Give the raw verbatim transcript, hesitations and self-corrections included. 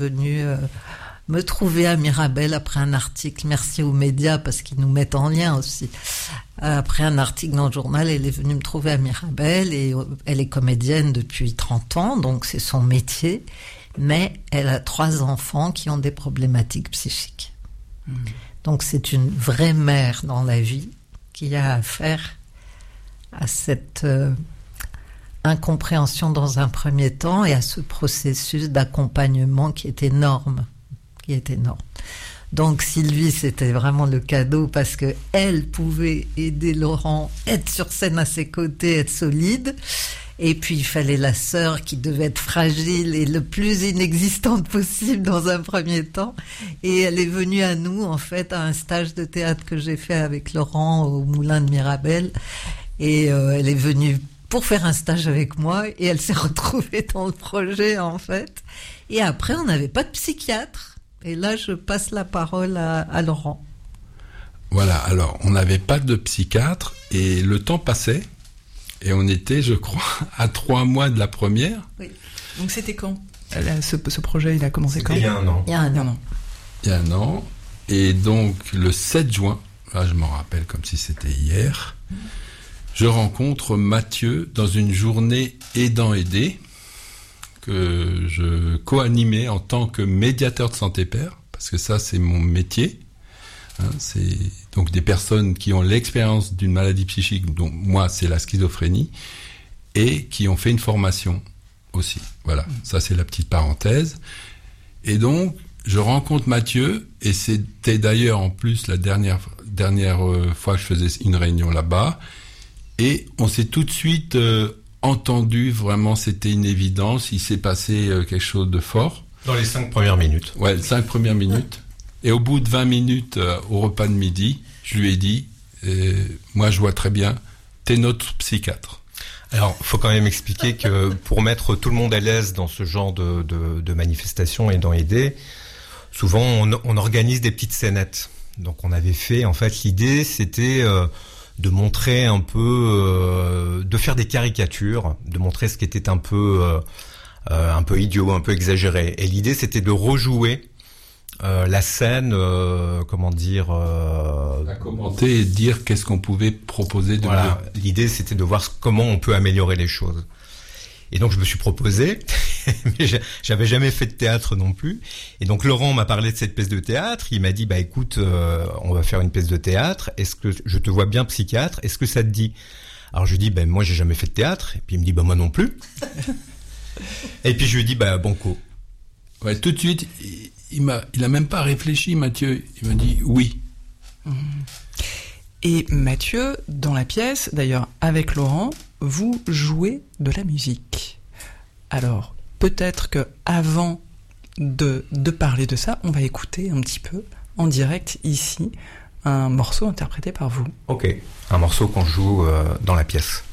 Venu euh, me trouver à Mirabel après un article, merci aux médias parce qu'ils nous mettent en lien aussi. Après un article dans le journal, elle est venue me trouver à Mirabel et elle est comédienne depuis trente ans, donc c'est son métier, mais elle a trois enfants qui ont des problématiques psychiques. Mmh. Donc c'est une vraie mère dans la vie qui a affaire à cette euh, incompréhension dans un premier temps et à ce processus d'accompagnement qui est énorme, qui est énorme. Donc Sylvie, c'était vraiment le cadeau parce que elle pouvait aider Laurent, être sur scène à ses côtés, être solide. Et puis il fallait la sœur qui devait être fragile et le plus inexistante possible dans un premier temps. Et elle est venue à nous en fait à un stage de théâtre que j'ai fait avec Laurent au Moulin de Mirabel. Et euh, elle est venue pour faire un stage avec moi et elle s'est retrouvée dans le projet en fait. Et après on n'avait pas de psychiatre. Et là je passe la parole à, à Laurent. Voilà, alors on n'avait pas de psychiatre et le temps passait et on était, je crois, à trois mois de la première. Oui. Donc c'était quand ? Là, ce, ce projet il a commencé C'était quand ? Il y a un an. Il y a un an. Il y a un an. Et donc le sept juin, là je m'en rappelle comme si c'était hier, je rencontre Mathieu dans une journée aidant aidé que je co-animais en tant que médiateur de santé père, parce que ça c'est mon métier. Hein, c'est donc des personnes qui ont l'expérience d'une maladie psychique, dont moi c'est la schizophrénie, et qui ont fait une formation aussi. Voilà, ça c'est la petite parenthèse. Et donc je rencontre Mathieu, et c'était d'ailleurs en plus la dernière, dernière fois que je faisais une réunion là-bas. Et on s'est tout de suite euh, entendu, vraiment c'était une évidence, il s'est passé euh, quelque chose de fort. Dans les cinq premières minutes. Ouais, les cinq premières minutes. Et au bout de vingt minutes, euh, au repas de midi, je lui ai dit, euh, moi je vois très bien, t'es notre psychiatre. Alors, faut quand même expliquer que pour mettre tout le monde à l'aise dans ce genre de, de, de manifestations et d'en aider, souvent on, on organise des petites scénettes. Donc on avait fait, en fait, l'idée c'était... Euh, de montrer un peu, euh, de faire des caricatures, de montrer ce qui était un peu, euh, euh, un peu idiot, un peu exagéré. Et l'idée, c'était de rejouer euh, la scène, euh, comment dire, euh, à commenter et dire qu'est-ce qu'on pouvait proposer de voilà. mieux. L'idée, c'était de voir comment on peut améliorer les choses. Et donc je me suis proposé, mais j'avais jamais fait de théâtre non plus. Et donc Laurent m'a parlé de cette pièce de théâtre. Il m'a dit bah écoute, euh, on va faire une pièce de théâtre. Est-ce que je te vois bien psychiatre ? Est-ce que ça te dit ? Alors je lui dis ben moi j'ai jamais fait de théâtre. Et puis il me dit bah moi non plus. Et puis je lui dis bah banco. Ouais, tout de suite, il, il m'a, il a même pas réfléchi, Mathieu. Il m'a dit oui. Et Mathieu, dans la pièce, d'ailleurs avec Laurent, vous jouez de la musique. Alors, peut-être que avant de, de parler de ça, on va écouter un petit peu, en direct, ici, un morceau interprété par vous. Ok, un morceau qu'on joue euh, dans la pièce.